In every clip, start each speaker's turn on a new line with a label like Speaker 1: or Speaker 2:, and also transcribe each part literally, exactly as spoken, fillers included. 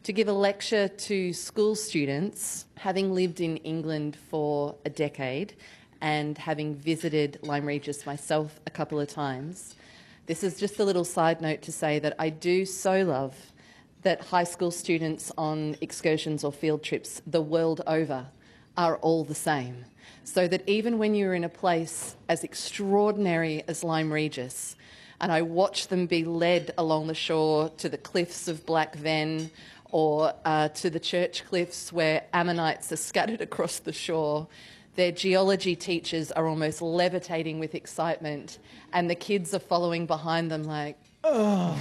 Speaker 1: to give a lecture to school students, having lived in England for a decade and having visited Lyme Regis myself a couple of times. This is just a little side note to say that I do so love that high school students on excursions or field trips the world over are all the same. So that even when you're in a place as extraordinary as Lyme Regis, and I watch them be led along the shore to the cliffs of Black Ven or uh, to the church cliffs where ammonites are scattered across the shore, their geology teachers are almost levitating with excitement, and the kids are following behind them like, oh.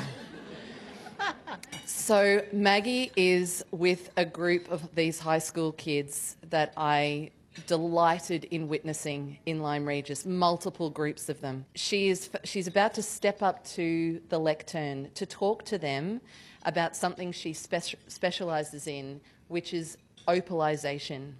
Speaker 1: So Maggie is with a group of these high school kids that I delighted in witnessing in Lyme Regis, multiple groups of them. She is, she's about to step up to the lectern to talk to them about something she spe- specialises in, which is opalization.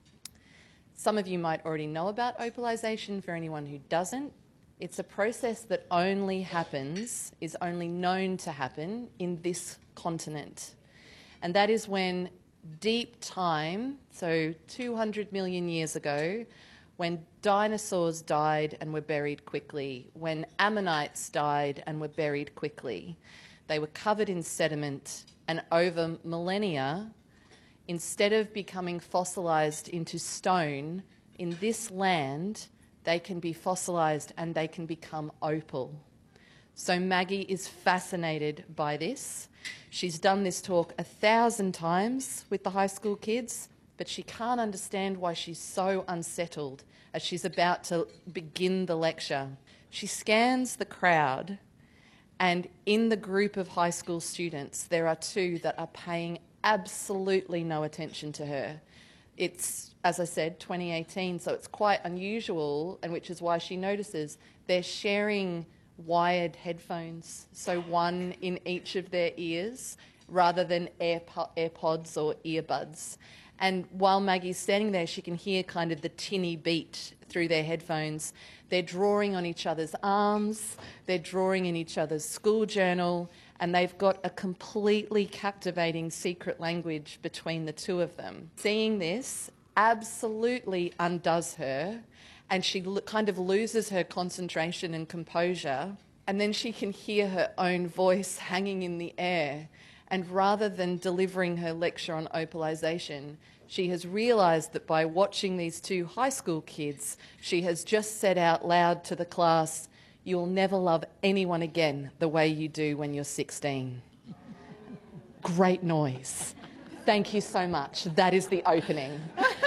Speaker 1: Some of you might already know about opalization. For anyone who doesn't, it's a process that only happens, is only known to happen in this continent. And that is when deep time, so two hundred million years ago, when dinosaurs died and were buried quickly, when ammonites died and were buried quickly, they were covered in sediment, and over millennia, instead of becoming fossilised into stone, in this land, they can be fossilised and they can become opal. So Maggie is fascinated by this. She's done this talk a thousand times with the high school kids, but she can't understand why she's so unsettled as she's about to begin the lecture. She scans the crowd, and in the group of high school students, there are two that are paying absolutely no attention to her. It's, as I said, twenty eighteen, so it's quite unusual, and which is why she notices they're sharing wired headphones, so one in each of their ears rather than AirPod, AirPods or earbuds. And while Maggie's standing there, she can hear kind of the tinny beat through their headphones. They're drawing on each other's arms, they're drawing in each other's school journal, and they've got a completely captivating secret language between the two of them. Seeing this absolutely undoes her, and she lo- kind of loses her concentration and composure, and then she can hear her own voice hanging in the air. And rather than delivering her lecture on opalization, she has realised that by watching these two high school kids, she has just said out loud to the class, "You'll never love anyone again the way you do when you're sixteen." Great noise. Thank you so much. That is the opening.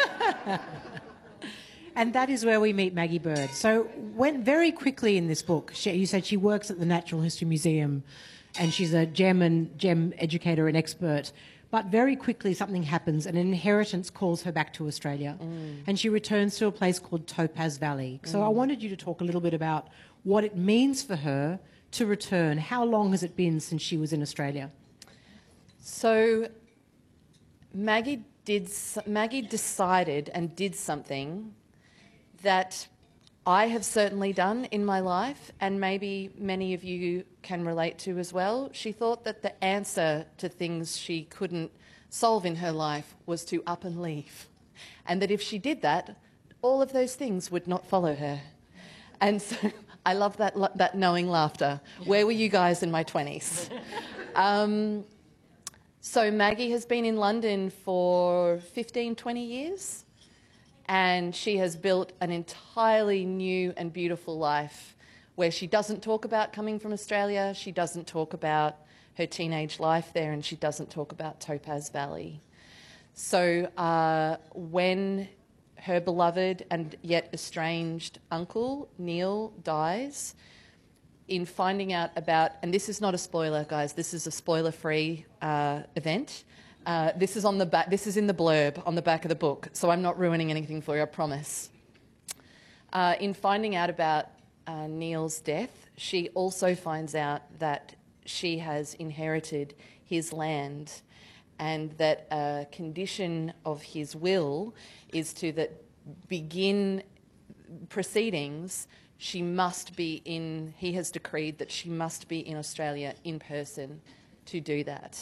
Speaker 2: And that is where we meet Maggie Bird. So when very quickly in this book, she, you said she works at the Natural History Museum and she's a gem and gem educator and expert. But very quickly something happens and an inheritance calls her back to Australia. Mm. And she returns to a place called Topaz Valley. So mm. I wanted you to talk a little bit about what it means for her to return. How long has it been since she was in Australia?
Speaker 1: So Maggie did. Maggie decided and did something that I have certainly done in my life, and maybe many of you can relate to as well. She thought that the answer to things she couldn't solve in her life was to up and leave, and that if she did that, all of those things would not follow her. And so I love that, that knowing laughter. Where were you guys in my twenties? Um, so Maggie has been in London for fifteen, twenty years. And she has built an entirely new and beautiful life where she doesn't talk about coming from Australia, she doesn't talk about her teenage life there, and she doesn't talk about Topaz Valley. So uh, when her beloved and yet estranged uncle, Neil, dies, in finding out about, and this is not a spoiler, guys, this is a spoiler-free uh, event. Uh, this is on the back. This is in the blurb on the back of the book, so I'm not ruining anything for you, I promise. Uh, in finding out about uh, Neil's death, she also finds out that she has inherited his land, and that a condition of his will is to that begin proceedings. She must be in. He has decreed that she must be in Australia in person to do that.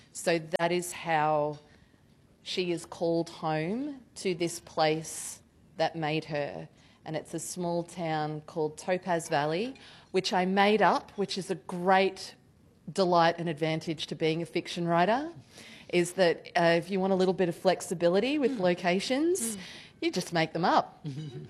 Speaker 1: So that is how she is called home to this place that made her. And it's a small town called Topaz Valley, which I made up, which is a great delight and advantage to being a fiction writer, is that uh, if you want a little bit of flexibility with locations, you just make them up.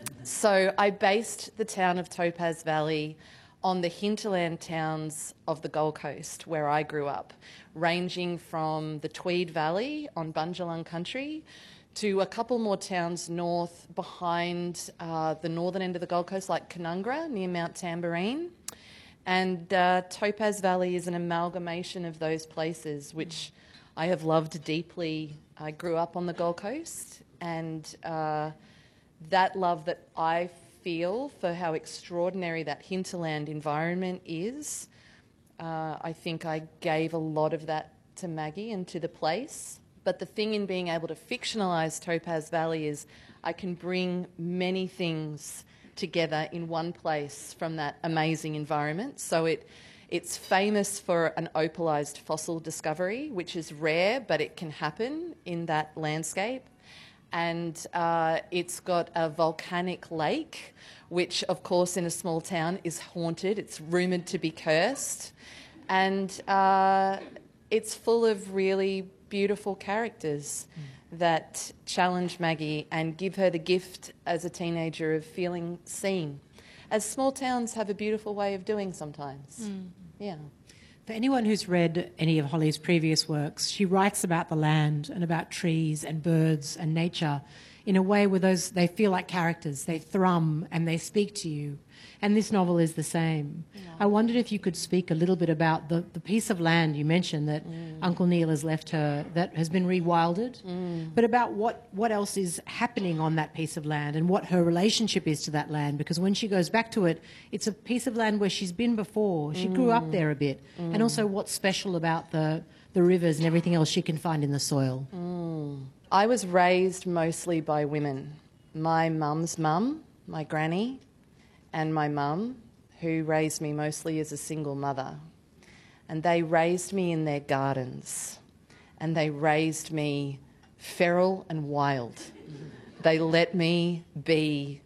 Speaker 1: So I based the town of Topaz Valley on the hinterland towns of the Gold Coast where I grew up, ranging from the Tweed Valley on Bundjalung country to a couple more towns north behind uh, the northern end of the Gold Coast, like Canungra near Mount Tamborine. And uh, Topaz Valley is an amalgamation of those places, which I have loved deeply. I grew up on the Gold Coast, and uh, that love that I feel for how extraordinary that hinterland environment is, uh, I think I gave a lot of that to Maggie and to the place. But the thing in being able to fictionalise Topaz Valley is I can bring many things together in one place from that amazing environment. So it it's famous for an opalised fossil discovery, which is rare, but it can happen in that landscape. And uh, it's got a volcanic lake, which, of course, in a small town is haunted. It's rumoured to be cursed. And uh, it's full of really beautiful characters mm. that challenge Maggie and give her the gift as a teenager of feeling seen, as small towns have a beautiful way of doing sometimes. Mm. Yeah.
Speaker 2: For anyone who's read any of Holly's previous works, she writes about the land and about trees and birds and nature in a way where those they feel like characters. They thrum and they speak to you. And this novel is the same. Yeah. I wondered if you could speak a little bit about the, the piece of land you mentioned that mm. Uncle Neil has left her that has been rewilded, mm. but about what, what else is happening on that piece of land and what her relationship is to that land, because when she goes back to it, it's a piece of land where she's been before. She mm. grew up there a bit. Mm. And also what's special about the, the rivers and everything else she can find in the soil.
Speaker 1: Mm. I was raised mostly by women. My mum's mum, my granny, and my mum, who raised me mostly as a single mother. And they raised me in their gardens. And they raised me feral and wild. Mm-hmm. They let me be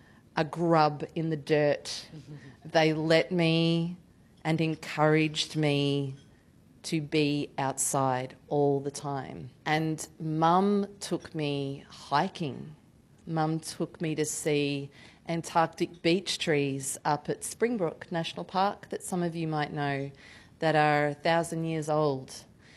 Speaker 1: a grub in the dirt. Mm-hmm. They let me and encouraged me to be outside all the time. And Mum took me hiking. Mum took me to see Antarctic beech trees up at Springbrook National Park that some of you might know that are a thousand years old.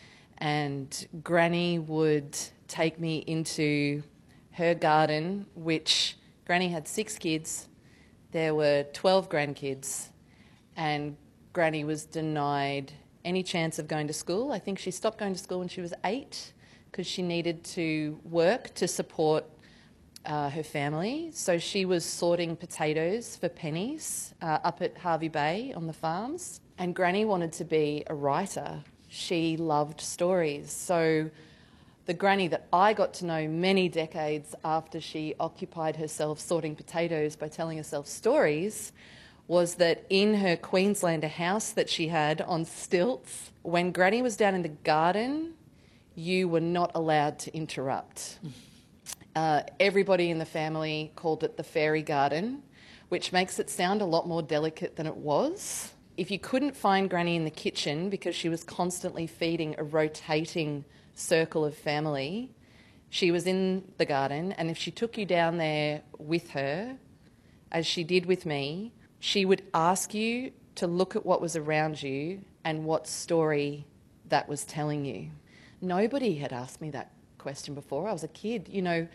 Speaker 1: And Granny would take me into her garden, which Granny had six kids. There were twelve grandkids, and Granny was denied any chance of going to school. I think she stopped going to school when she was eight because she needed to work to support Uh, her family. So she was sorting potatoes for pennies uh, up at Harvey Bay on the farms. And Granny wanted to be a writer. She loved stories. So the Granny that I got to know many decades after she occupied herself sorting potatoes by telling herself stories was that in her Queenslander house that she had on stilts, when Granny was down in the garden, you were not allowed to interrupt. Uh, everybody in the family called it the fairy garden, which makes it sound a lot more delicate than it was. If you couldn't find Granny in the kitchen because she was constantly feeding a rotating circle of family, she was in the garden, and if she took you down there with her, as she did with me, she would ask you to look at what was around you and what story that was telling you. Nobody had asked me that question before. I was a kid, you know,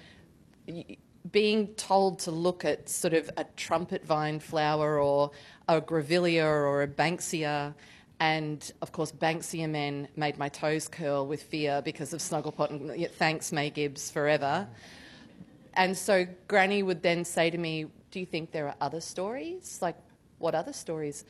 Speaker 1: being told to look at sort of a trumpet vine flower or a grevillea or a banksia, and of course Banksia men made my toes curl with fear because of Snugglepot and thanks May Gibbs forever. And so Granny would then say to me, do you think there are other stories? Like, what other stories?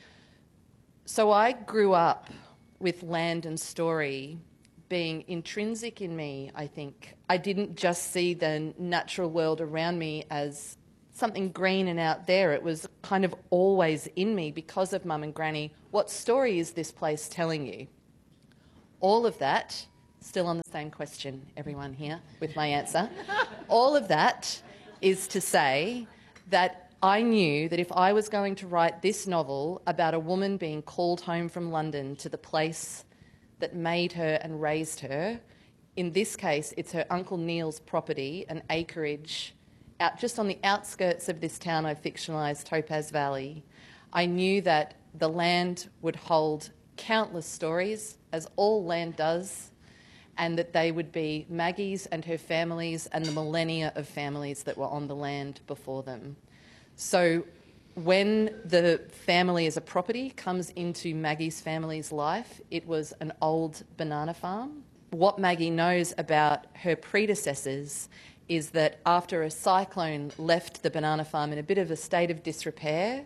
Speaker 1: So I grew up with land and story being intrinsic in me, I think. I didn't just see the natural world around me as something green and out there. It was kind of always in me because of Mum and Granny. What story is this place telling you? All of that Still on the same question, everyone here, with my answer. All of that is to say that I knew that if I was going to write this novel about a woman being called home from London to the place that made her and raised her, in this case, it's her Uncle Neil's property, an acreage, out just on the outskirts of this town I fictionalised, Topaz Valley. I knew that the land would hold countless stories, as all land does, and that they would be Maggie's and her family's and the millennia of families that were on the land before them. So when the family as a property comes into Maggie's family's life, it was an old banana farm. What Maggie knows about her predecessors is that after a cyclone left the banana farm in a bit of a state of disrepair,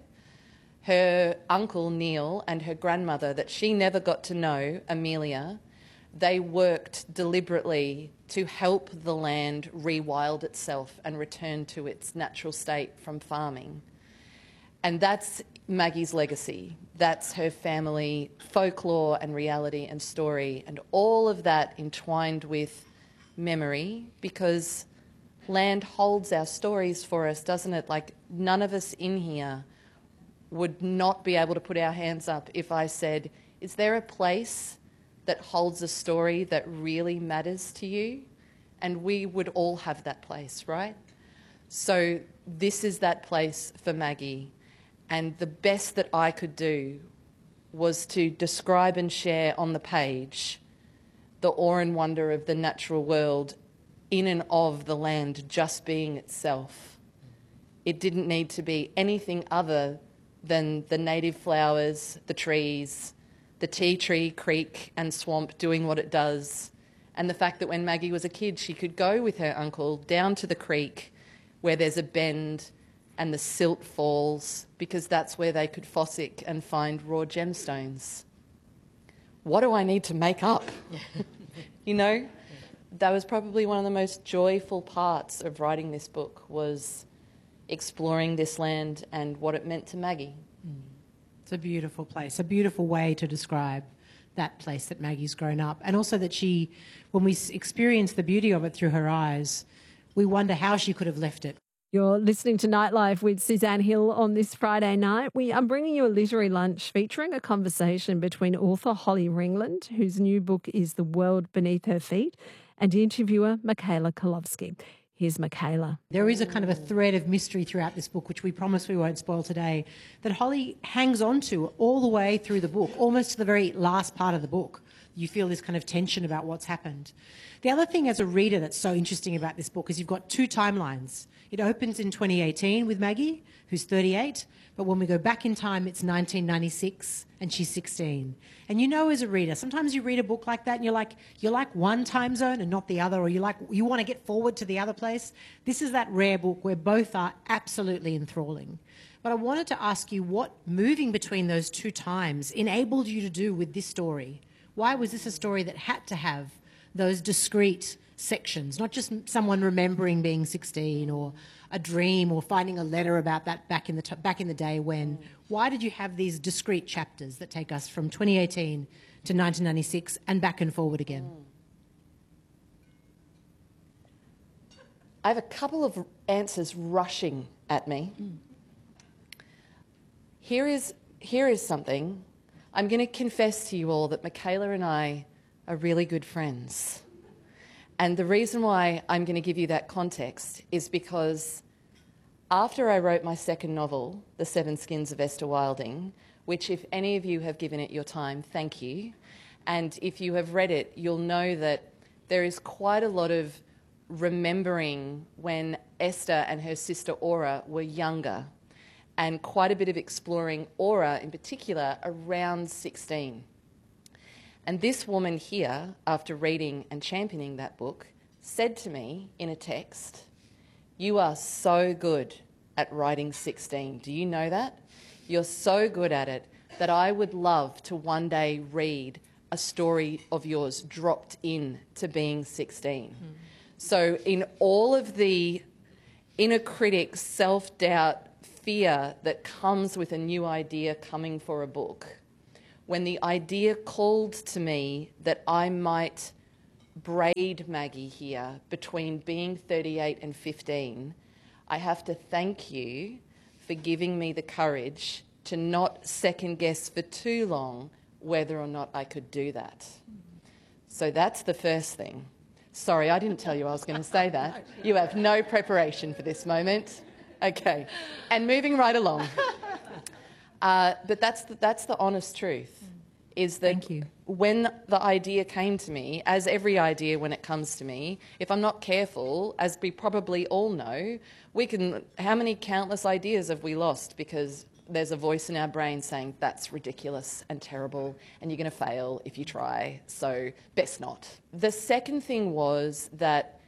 Speaker 1: her uncle Neil and her grandmother, that she never got to know, Amelia, they worked deliberately to help the land rewild itself and return to its natural state from farming. And that's Maggie's legacy. That's her family folklore and reality and story, and all of that entwined with memory, because land holds our stories for us, doesn't it? Like, none of us in here would not be able to put our hands up if I said, is there a place that holds a story that really matters to you? And we would all have that place, right? So this is that place for Maggie. And the best that I could do was to describe and share on the page the awe and wonder of the natural world in and of the land just being itself. It didn't need to be anything other than the native flowers, the trees, the tea tree, creek and swamp doing what it does, and the fact that when Maggie was a kid she could go with her uncle down to the creek where there's a bend and the silt falls, because that's where they could fossick and find raw gemstones. What do I need to make up? You know, that was probably one of the most joyful parts of writing this book, was exploring this land and what it meant to Maggie.
Speaker 2: Mm. It's a beautiful place, a beautiful way to describe that place that Maggie's grown up, and also that she, when we experience the beauty of it through her eyes, we wonder how she could have left it.
Speaker 3: You're listening to Nightlife with Suzanne Hill on this Friday night. We are bringing you a literary lunch featuring a conversation between author Holly Ringland, whose new book is The World Beneath Her Feet, and interviewer Michaela Kolowski. Here's Michaela.
Speaker 2: There is a kind of a thread of mystery throughout this book, which we promise we won't spoil today, that Holly hangs on to all the way through the book, almost to the very last part of the book. You feel this kind of tension about what's happened. The other thing as a reader that's so interesting about this book is you've got two timelines. It opens in twenty eighteen with Maggie, who's thirty-eight, but when we go back in time, it's nineteen ninety-six and she's sixteen. And you know, as a reader, sometimes you read a book like that and you're like, you like one time zone and not the other, or you like you want to get forward to the other place. This is that rare book where both are absolutely enthralling. But I wanted to ask you what moving between those two times enabled you to do with this story. Why was this a story that had to have those discrete sections, not just someone remembering being sixteen or a dream or finding a letter about that back in the t- back in the day when? Why did you have these discrete chapters that take us from twenty eighteen to nineteen ninety-six and back and forward again?
Speaker 1: I have a couple of answers rushing at me. Mm. Here is here is something. I'm going to confess to you all that Michaela and I are really good friends. And the reason why I'm going to give you that context is because after I wrote my second novel, The Seven Skins of Esther Wilding, which if any of you have given it your time, thank you. And if you have read it, you'll know that there is quite a lot of remembering when Esther and her sister Aura were younger, and quite a bit of exploring Aura in particular around sixteen. And this woman here, after reading and championing that book, said to me in a text, "You are so good at writing sixteen. Do you know that? You're so good at it that I would love to one day read a story of yours dropped in to being sixteen. Mm. So in all of the inner critic, self-doubt, fear that comes with a new idea coming for a book, when the idea called to me that I might braid Maggie here between being thirty-eight and fifteen, I have to thank you for giving me the courage to not second guess for too long whether or not I could do that. So that's the first thing. Sorry, I didn't tell you I was going to say that. You have no preparation for this moment. Okay. And moving right along. Uh, but that's the, that's the honest truth, is that
Speaker 2: Thank you.
Speaker 1: when the idea came to me, as every idea when it comes to me, if I'm not careful, as we probably all know, we can, how many countless ideas have we lost because there's a voice in our brain saying that's ridiculous and terrible and you're going to fail if you try, so best not. The second thing was that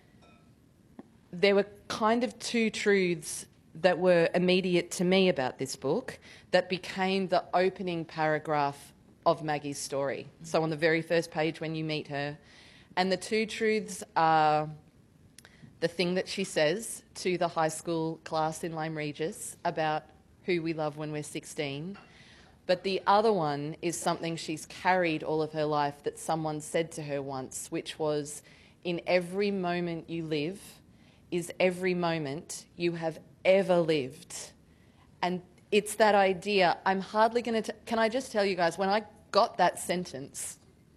Speaker 1: there were kind of two truths that were immediate to me about this book that became the opening paragraph of Maggie's story. So on the very first page when you meet her, and the two truths are the thing that she says to the high school class in Lyme Regis about who we love when we're sixteen, but the other one is something she's carried all of her life that someone said to her once, which was, in every moment you live is every moment you have ever lived. And it's that idea, I'm hardly going to... Can I just tell you guys, when I got that sentence,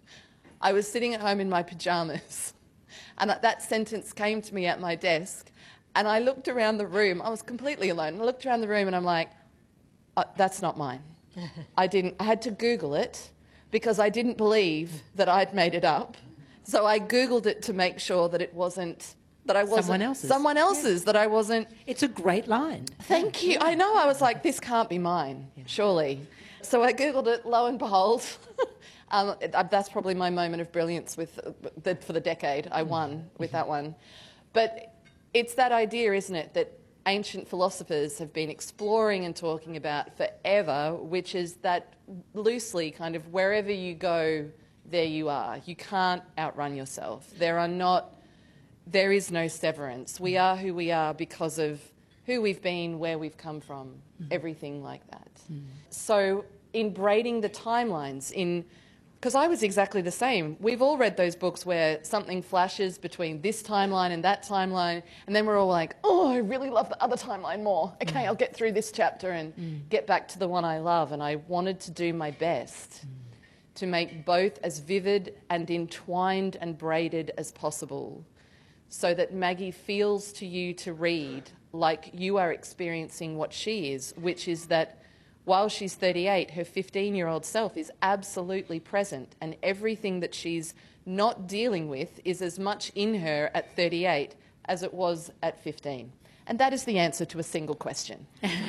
Speaker 1: I was sitting at home in my pyjamas and that sentence came to me at my desk and I looked around the room. I was completely alone. I looked around the room and I'm like, oh, that's not mine. I didn't... I had to Google it because I didn't believe that I'd made it up. So I Googled it to make sure that it wasn't... That I wasn't...
Speaker 2: Someone else's.
Speaker 1: Someone else's, yeah. That I wasn't...
Speaker 2: It's a great line.
Speaker 1: Thank you. I know. I was like, this can't be mine, yeah. Surely. So I Googled it, lo and behold. um, that's probably my moment of brilliance with the, for the decade. I won with that one. But it's that idea, isn't it, that ancient philosophers have been exploring and talking about forever, which is that loosely kind of wherever you go, there you are. You can't outrun yourself. There are not... There is no severance. We are who we are because of who we've been, where we've come from, mm. everything like that. Mm. So in braiding the timelines, in because I was exactly the same. We've all read those books where something flashes between this timeline and that timeline, and then we're all like, oh, I really love the other timeline more. Okay, mm. I'll get through this chapter and mm. get back to the one I love. And I wanted to do my best mm. to make both as vivid and entwined and braided as possible, so that Maggie feels to you to read like you are experiencing what she is, which is that while she's thirty-eight, her fifteen-year-old self is absolutely present, and everything that she's not dealing with is as much in her at thirty-eight as it was at fifteen. And that is the answer to a single question.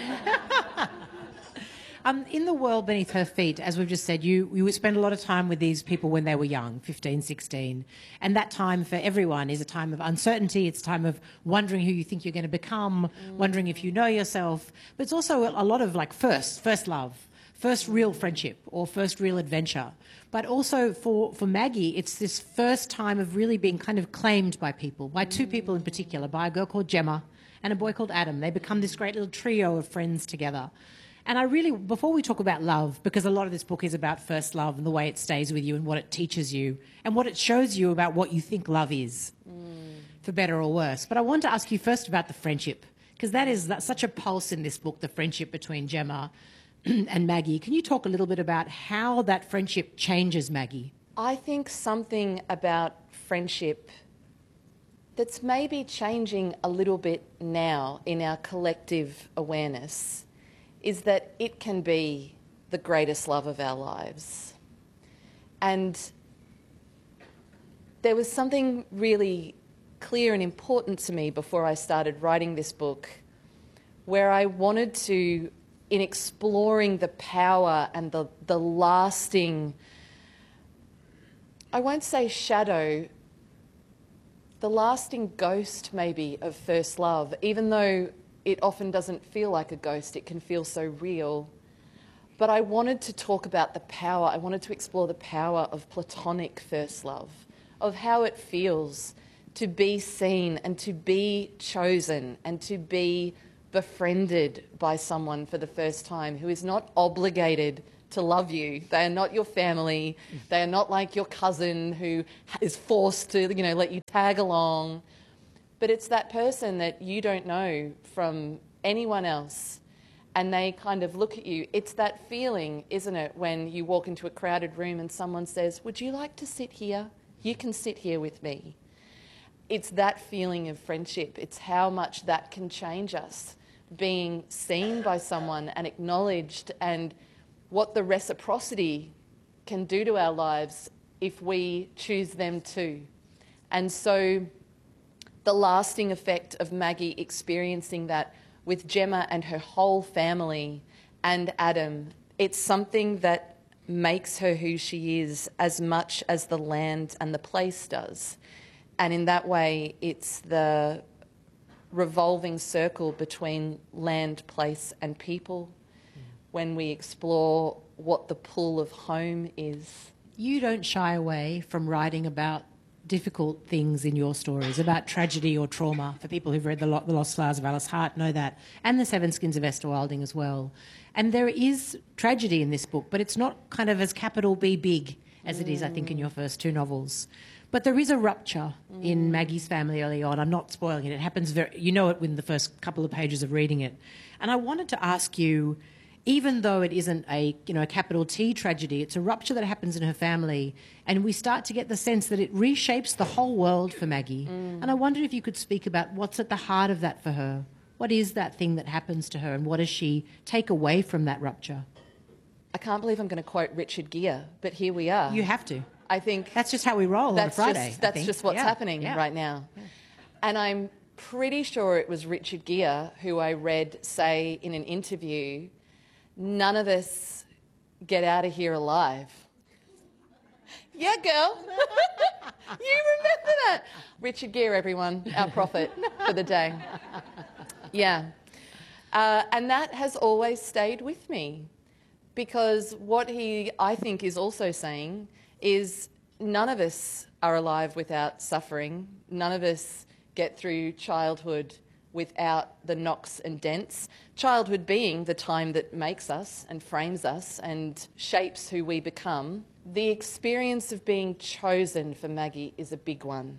Speaker 2: Um, in the world beneath her feet, as we've just said, you, you spend a lot of time with these people when they were young, fifteen, sixteen. And that time for everyone is a time of uncertainty. It's a time of wondering who you think you're going to become, mm. wondering if you know yourself. But it's also a lot of like first, first love, first real friendship or first real adventure. But also for, for Maggie, it's this first time of really being kind of claimed by people, by two people in particular, by a girl called Gemma and a boy called Adam. They become this great little trio of friends together. And I really, before we talk about love, because a lot of this book is about first love and the way it stays with you and what it teaches you and what it shows you about what you think love is, mm. for better or worse. But I want to ask you first about the friendship, because that is that's such a pulse in this book, the friendship between Gemma and Maggie. Can you talk a little bit about how that friendship changes Maggie?
Speaker 1: I think something about friendship that's maybe changing a little bit now in our collective awareness is that it can be the greatest love of our lives. And there was something really clear and important to me before I started writing this book, where I wanted to, in exploring the power and the, the lasting, I won't say shadow, the lasting ghost maybe of first love, even though it often doesn't feel like a ghost, it can feel so real. But I wanted to talk about the power, I wanted to explore the power of platonic first love, of how it feels to be seen and to be chosen and to be befriended by someone for the first time who is not obligated to love you. They are not your family. They are not like your cousin who is forced to, you know, let you tag along. But it's that person that you don't know from anyone else, and they kind of look at you. It's that feeling, isn't it, when you walk into a crowded room and someone says, "Would you like to sit here? You can sit here with me." It's that feeling of friendship. It's how much that can change us, being seen by someone and acknowledged, and what the reciprocity can do to our lives if we choose them too. And so the lasting effect of Maggie experiencing that with Gemma and her whole family and Adam, it's something that makes her who she is as much as the land and the place does. And in that way, it's the revolving circle between land, place and people when we explore what the pull of home is.
Speaker 2: You don't shy away from writing about difficult things in your stories, about tragedy or trauma. For people who've read The, Lo- the Lost Flowers of Alice Hart know that, and The Seven Skins of Esther Wilding as well. And there is tragedy in this book, but it's not kind of as capital B big as it is, I think, in your first two novels. But there is a rupture mm. in Maggie's family early on. I'm not spoiling it. It happens very... You know it within the first couple of pages of reading it. And I wanted to ask you, even though it isn't a, you know, a capital T tragedy, it's a rupture that happens in her family, and we start to get the sense that it reshapes the whole world for Maggie. Mm. And I wondered if you could speak about what's at the heart of that for her. What is that thing that happens to her, and what does she take away from that rupture?
Speaker 1: I can't believe I'm going to quote Richard Gere, but here we are.
Speaker 2: You have to.
Speaker 1: I think
Speaker 2: that's just how we roll on a Friday.
Speaker 1: Just, that's just what's
Speaker 2: yeah.
Speaker 1: happening
Speaker 2: yeah.
Speaker 1: right now.
Speaker 2: Yeah.
Speaker 1: And I'm pretty sure it was Richard Gere who I read say in an interview, "None of us get out of here alive." Yeah, girl. You remember that. Richard Gere, everyone, our prophet for the day. Yeah. Uh, and that has always stayed with me, because what he, I think, is also saying is none of us are alive without suffering. None of us get through childhood without the knocks and dents. Childhood being the time that makes us and frames us and shapes who we become. The experience of being chosen for Maggie is a big one,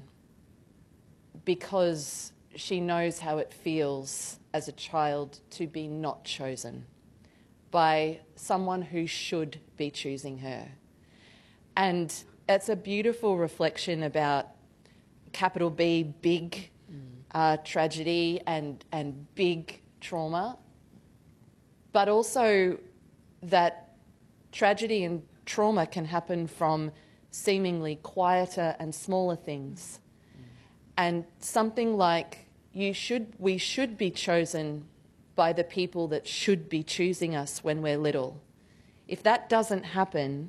Speaker 1: because she knows how it feels as a child to be not chosen by someone who should be choosing her. And it's a beautiful reflection about capital B, big mm. uh, tragedy and, and big trauma, but also that tragedy and trauma can happen from seemingly quieter and smaller things. Mm. And something like you should, we should be chosen by the people that should be choosing us when we're little. If that doesn't happen,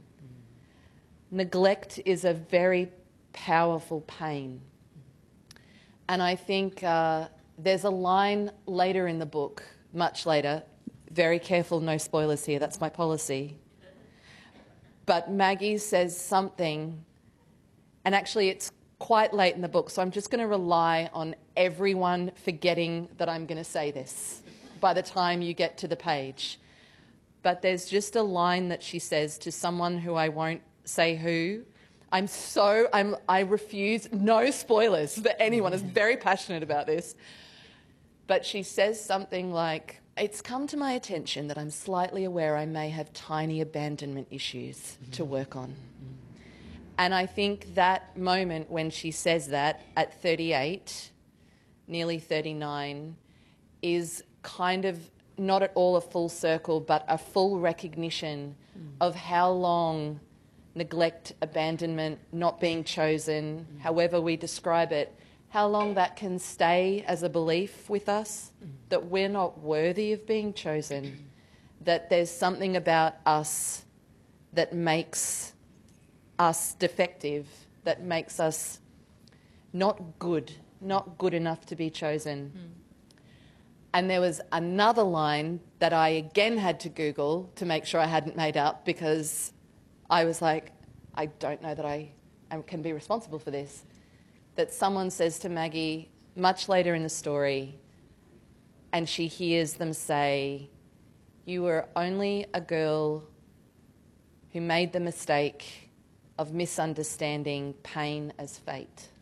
Speaker 1: neglect is a very powerful pain. And I think uh, there's a line later in the book, much later, very careful, no spoilers here, that's my policy. But Maggie says something, and actually it's quite late in the book, so I'm just going to rely on everyone forgetting that I'm going to say this by the time you get to the page. But there's just a line that she says to someone who I won't say who. I'm so, I'm, I refuse, no spoilers for anyone is very passionate about this. But she says something like, "It's come to my attention that I'm slightly aware I may have tiny abandonment issues mm-hmm. to work on." Mm-hmm. And I think that moment when she says that at thirty-eight, nearly thirty-nine, is kind of not at all a full circle, but a full recognition mm. of how long neglect, abandonment, not being chosen, mm. however we describe it, how long that can stay as a belief with us, mm. that we're not worthy of being chosen, mm. that there's something about us that makes us defective, that makes us not good, not good enough to be chosen. Mm. And there was another line that I again had to Google to make sure I hadn't made up, because I was like, I don't know that I am, can be responsible for this. That someone says to Maggie much later in the story, and she hears them say, "You were only a girl who made the mistake of misunderstanding pain as fate.